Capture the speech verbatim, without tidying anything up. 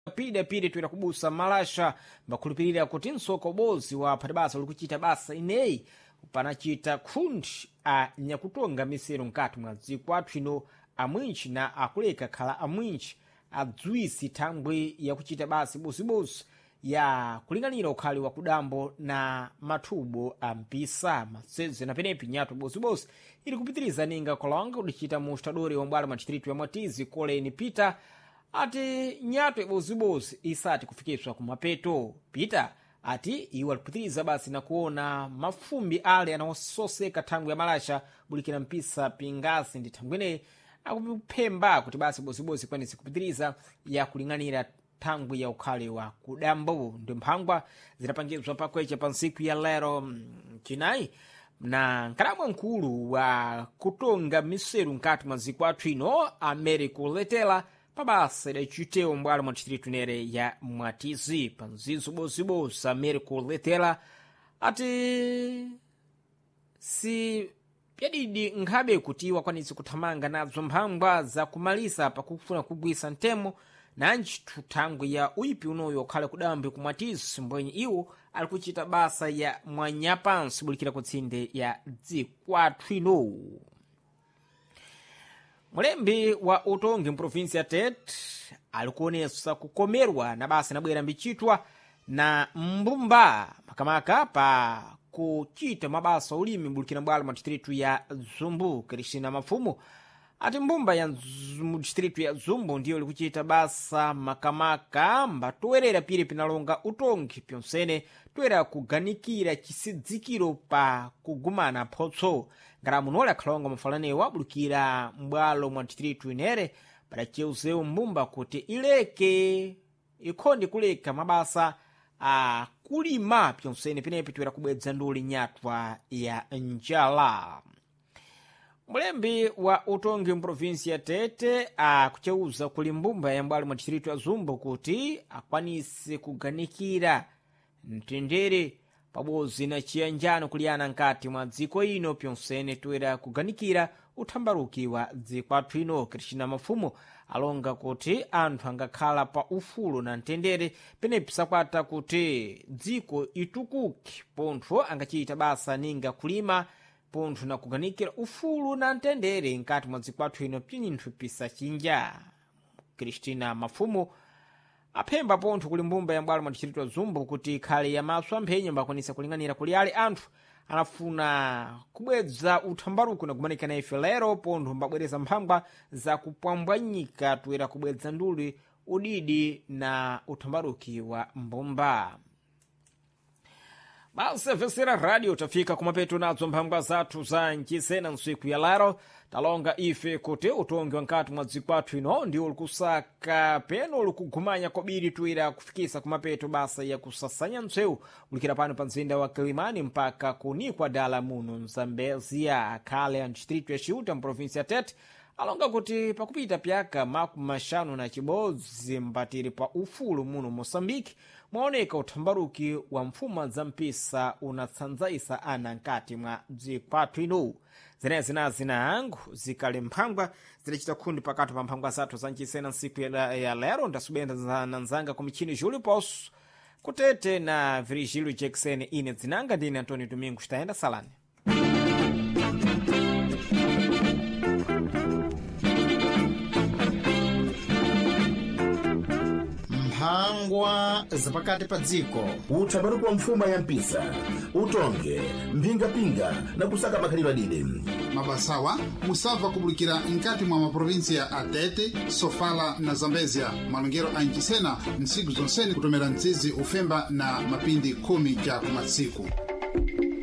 pide pide twera kubusa malasha mbakhulupirira kuti msoko ubozi wa phatibasa uli kuchita basa ineyi panachita khundi a nyakutonga misero nkati mwa dziko athu ino amwinji na akuleka khala amwinji adzwisi thangwi yakuchita basi bosibosi ya kulinganira ukhali wa kudambo na mathubo a mpisa maseze na penepi nyato bosibosi ili kupitiriza ninga kolonga udichita mu stadori wa mbwala machitritu ya Mwatizi Koleni Peter ati nyato bosibosi isati kufikishwa kumapeto. Peter ati iwo alipitiriza basi na kuona mafumbi ale anawasoseka thangwi ya malasha bulikira mpisa pingasi ndi thangwine akupemba kuti basi bosibosi kwanisi kupitiriza ya kulinganira thangwi ya ukhale wa kudambo ndi mphangwa zidapangizwa pakwecha pa nsiku ya lero chinayi na nkalamwa nkulu wa kutonga miseru nkati mwa dziko athu ino amene kuletera pabasa idachitewo mbwalo mwa distritu nere ya Mwatizi panzizo bosibosi amene kuletera ati si pyadidi nkhabe kuti wakwanisi kuthamanga nazo mphangwa za kumalisa pakufuna kugwisa ntemo nanji thangwi ya uipi unoyo okhale kudambi ku Mwatizi mbwenye iwo ali kuchita basa ya mwanyapansi bulikira kutsinde ya dziko athu ino. Mulembi wa utongi mprovinsi ya Tete ali kuonesa kukomerwa na basa inabwera mbichitwa na mbumba makamaka pa kuchita mabasa ulimi bulikira mbwalo mwa distritu ya Zumbu. Kristina Mafumu ati mbumba ya mu distritu ya Zumbu ndiyo ili kuchita basa makamaka mba towerera pire pinalonga utongi pyonsene toera kuganikira chisidzikiro pa kugumana photso ngala munola khalonga mafalanewa bulikira mbwalo mwa distritu inere padacheuzewo mbumba kuti ileke ikhondi kuleka mabasa a kulima pyonsene pinepi toera kubwedza nduli nyatwa ya njala. Mulembi wa utongi mprovinsi ya Tete akucheuza kuli mbumba ya mbwalo mwa distritu ya Zumbu kuti akwanise kuganikira mtendere pabozi na chiyanjano kuliyana nkati mwa dziko ino pyonsene toera kuganikira uthambaruki wa dziko athu ino. Kristina Mafumu alonga kuti anthu angakhala pa ufulu na mtendere penepi sakwata kuti dziko itukuke pontho angachita basa ninga kulima pontho na kuganikira ufulu na mtendere nkati mwa dziko athu ino pinyinthu pisa chinja. Kristina Mafumu aphemba pontho kuli mbumba ya mbwalo mwa distritu ya Zumbu kuti ikhale ya maso amphenya mbakwanisa kulinganira kuli ali anthu anafuna kubwedza uthambaruku na kumanika na ife lero pontho mbabwereza mphangwa za kupwambwanyika toera kubwedza nduli udidi na uthambaruki wa mbumba. Basi vesera radio tafika kumapeto nazo mphangwa zathu za nchisena nsiku ya lero talonga ife kuti utongi wa nkati mwa dziko athu ino ndiwo likusaka peno likugumanya kobiri tuira kufikisa kumapeto basa ya kusasanya mseu ulikira pano pa mzinda wa Kilimani mpaka kunikwa dala muno Mzambezia akhale a distritu ya Chiuta mprovinsi ya Tete alonga kuti pakupita pyaka makumi mashanu na chibodzi mbatiri pa ufulu muno Mosambiki mwaoneka uthambaruki wa mfuma za mpisa unatsanzaisa ana nkati mwa dziko athu ino. Zene zinazi na angu zikale mphangwa zilichita khundi pakati pa mphangwa zathu za nchisena nsiku ya, ya lero ndasubenda na nzanga kumichini Julio Poso kutete na Virgilio Jackson ine zinanga ndine Antônio Domingos taenda salani. Mphangwa zapakati pa dziko uthambaruki wa mfuma ya mpisa utonge mphingapinga na kusaka makhalidwe mabasawa musava kubulikira nkati mwa maprovinsi ya Atete, Sofala na Zambezia malongero a nchisena nsiku zonseni kutomera nzizi ufemba na mapindi kumi ja kumatsiku.